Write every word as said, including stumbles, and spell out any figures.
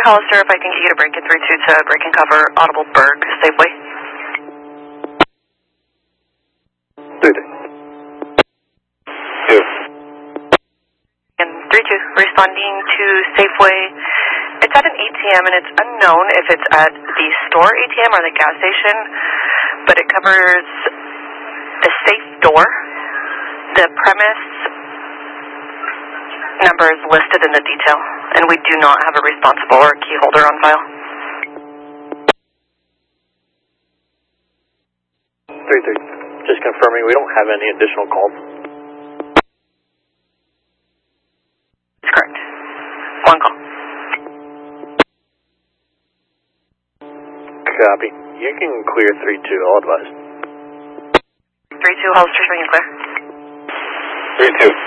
Hollister, if I can get you to break in three two to break and cover Audible Berg Safeway. three two. two. And three two, responding to Safeway. It's at an A T M, and it's unknown if it's at the store A T M or the gas station, but it covers the safe door. The premise number is listed in the detail, and we do not have a responsible or key holder on file. three three. Just confirming we don't have any additional calls. That's correct. One call. Copy. You can clear three two, I'll advise. three two, Hollister, showing you clear. three two.